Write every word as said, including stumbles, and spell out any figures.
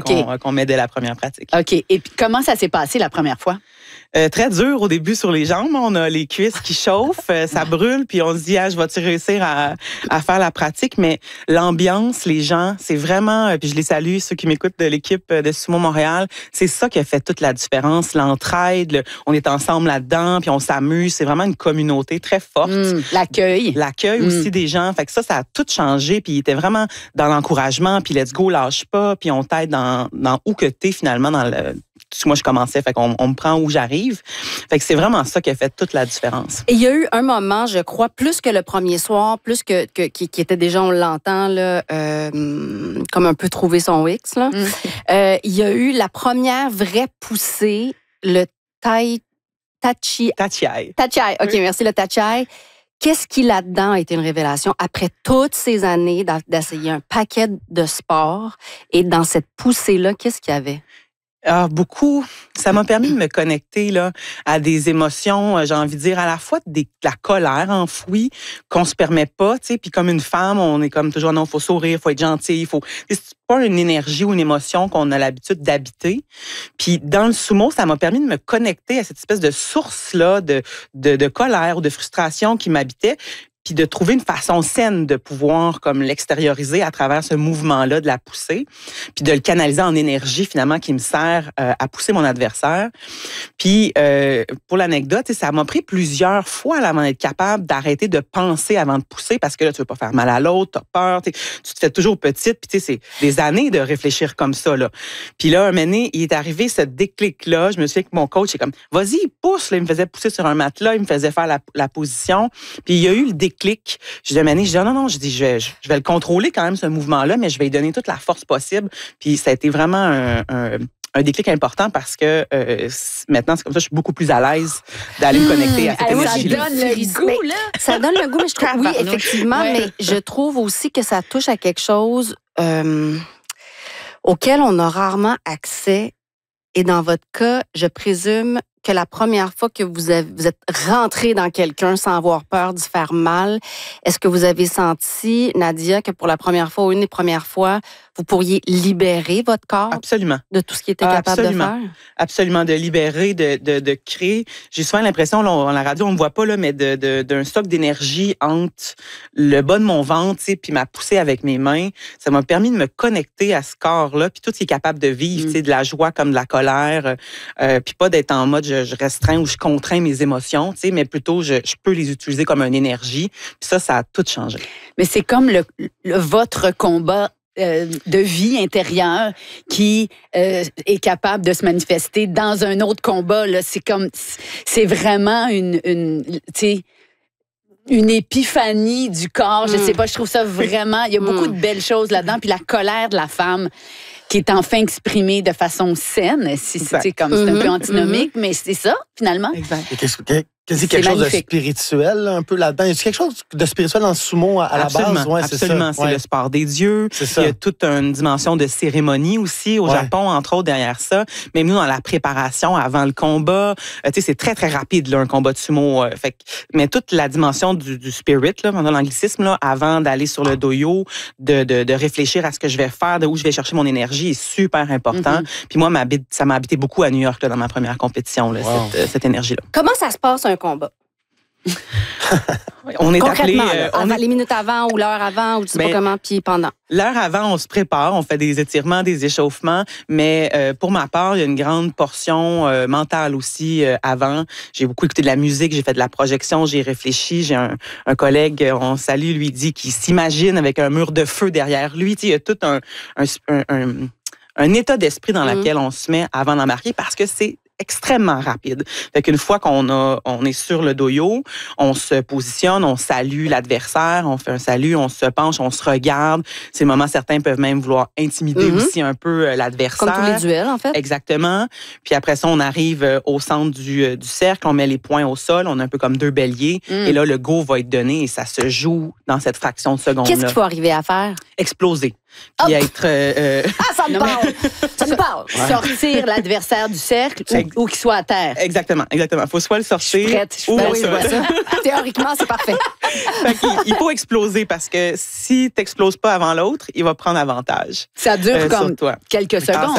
qu'on, qu'on met dès la première pratique. OK. Et puis, comment ça s'est passé la première fois? Euh, très dur au début sur les jambes. On a les cuisses qui chauffent, euh, ça brûle, puis on se dit, ah, je vais-tu réussir à, à faire la pratique? Mais l'ambiance, les gens, c'est vraiment, puis je les salue, ceux qui m'écoutent de l'équipe de Sumo Montréal, c'est ça qui a fait toute la différence. L'entraide, le, on est ensemble là-dedans, puis on s'amuse. C'est vraiment une communauté très forte. Mmh, l'accueil. L'accueil mmh. aussi des gens. Fait que ça, ça a tout changé, puis il était vraiment dans l'encouragement, puis let's go, lâche pas, puis on t'aide dans, dans où que t'es finalement dans le... Moi, je commençais, fait qu'on on me prend où j'arrive. Fait que c'est vraiment ça qui a fait toute la différence. Et il y a eu un moment, je crois, plus que le premier soir, plus que, que qui, qui était déjà, on l'entend, là, euh, comme un peu trouver son X. Là. Mm. Euh, il y a eu la première vraie poussée, le tai, tachi... Tachiai. Tachiai, OK, oui. Merci, le tachiai. Qu'est-ce qui, là-dedans, a été une révélation après toutes ces années d'essayer un paquet de sports? Et dans cette poussée-là, qu'est-ce qu'il y avait? Ah, beaucoup. Ça m'a permis de me connecter là à des émotions, j'ai envie de dire, à la fois des, de la colère enfouie qu'on se permet pas, tu sais. Puis comme une femme, on est comme toujours, non, faut sourire, faut être gentil, faut... C'est pas une énergie ou une émotion qu'on a l'habitude d'habiter. Puis dans le sumo, ça m'a permis de me connecter à cette espèce de source-là de, de, de colère ou de frustration qui m'habitait. Puis de trouver une façon saine de pouvoir comme l'extérioriser à travers ce mouvement-là de la poussée, puis de le canaliser en énergie finalement qui me sert euh, à pousser mon adversaire. Puis euh, pour l'anecdote, ça m'a pris plusieurs fois là, avant d'être capable d'arrêter de penser avant de pousser parce que là, tu veux pas faire mal à l'autre, t'as peur, tu te fais toujours petite, puis c'est des années de réfléchir comme ça. Là. Puis là, un moment donné, il est arrivé ce déclic-là, je me suis dit que mon coach est comme, vas-y, pousse, là, il me faisait pousser sur un matelas, il me faisait faire la, la position, puis il y a eu le déclic. Je dis, Mané, je dis, non, non, je dis, je vais, je vais le contrôler quand même, ce mouvement-là, mais je vais lui donner toute la force possible. Puis ça a été vraiment un, un, un déclic important parce que euh, maintenant, c'est comme ça, je suis beaucoup plus à l'aise d'aller mmh, me connecter à cette énergie. Ça donne le goût, là. Ça donne le goût, mais je trouve, oui, effectivement, ouais. mais je trouve aussi que ça touche à quelque chose euh, auquel on a rarement accès. Et dans votre cas, je présume que la première fois que vous, avez, vous êtes rentré dans quelqu'un sans avoir peur d'y faire mal, est-ce que vous avez senti, Nadia, que pour la première fois ou une des premières fois, vous pourriez libérer votre corps? Absolument. De tout ce qu'il était ah, capable absolument. de faire? Absolument, de libérer, de, de, de créer. J'ai souvent l'impression, là, on, la radio, on ne me voit pas, là, mais de, de, d'un stock d'énergie entre le bas de mon ventre puis ma poussée avec mes mains. Ça m'a permis de me connecter à ce corps-là, puis tout ce qui est capable de vivre, mm. de la joie comme de la colère, euh, puis pas d'être en mode je, je restreins ou je contrains mes émotions, mais plutôt je, je peux les utiliser comme une énergie. Puis ça, ça a tout changé. Mais c'est comme le, le votre combat euh, de vie intérieure qui euh, est capable de se manifester dans un autre combat. Là. C'est comme, c'est vraiment une, une tu sais, une épiphanie du corps. Mm. Je sais pas, je trouve ça vraiment, il y a beaucoup mm. de belles choses là-dedans. Puis la colère de la femme qui est enfin exprimée de façon saine, si c'est comme c'est un peu antinomique, mm-hmm. mais c'est ça, finalement. Exact. Quasi quelque chose magnifique. De spirituel, là, un peu là-dedans. Y a quelque chose de spirituel dans le sumo à, à absolument, la base? Ouais, absolument, c'est, c'est ouais. le sport des dieux. C'est ça. Il y a toute une dimension de cérémonie aussi au ouais. Japon, entre autres, derrière ça. Même nous, dans la préparation avant le combat, euh, tu sais, c'est très, très rapide, là, un combat de sumo. Euh, fait, mais toute la dimension du, du spirit, là, dans l'anglicisme, là, avant d'aller sur le doyo, de, de, de réfléchir à ce que je vais faire, de où je vais chercher mon énergie, est super important. Mm-hmm. Puis moi, ça m'a habité beaucoup à New York, là, dans ma première compétition, là, wow. cette, cette énergie-là. Comment ça se passe, un combat? On est appelé, euh, on est... les minutes avant ou l'heure avant ou tu sais ben, pas comment, puis pendant. L'heure avant, on se prépare, on fait des étirements, des échauffements, mais euh, pour ma part, il y a une grande portion euh, mentale aussi euh, avant. J'ai beaucoup écouté de la musique, j'ai fait de la projection, j'ai réfléchi. J'ai un, un collègue, on salue, lui dit qu'il s'imagine avec un mur de feu derrière lui. Tu sais, il y a tout un, un, un, un, un état d'esprit dans lequel mm. on se met avant d'embarquer parce que c'est extrêmement rapide. Fait qu'une fois qu'on a, on est sur le doyo, on se positionne, on salue l'adversaire, on fait un salut, on se penche, on se regarde. Ces moments, certains peuvent même vouloir intimider mm-hmm. aussi un peu l'adversaire. Comme tous les duels, en fait. Exactement. Puis après ça, on arrive au centre du, du cercle, on met les poings au sol, on est un peu comme deux béliers. Mm. Et là, le go va être donné et ça se joue dans cette fraction de seconde-là. Qu'est-ce qu'il faut arriver à faire? Exploser. Puis Hop. être... Euh, euh... Ah, ça me parle! Ça me parle! Ouais. Sortir l'adversaire du cercle ou, ou qu'il soit à terre. Exactement, exactement. Il faut soit le sortir... Je suis prête. Je suis prête. Oui, je vois ça. Théoriquement, c'est parfait. Fait qu'il, il faut exploser parce que si tu n'exploses pas avant l'autre, il va prendre avantage. Ça dure euh, comme quelques secondes.